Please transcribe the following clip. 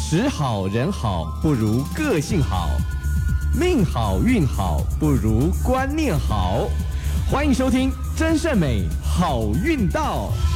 时好人好不如个性好，命好运好不如观念好。欢迎收听真善美好运道。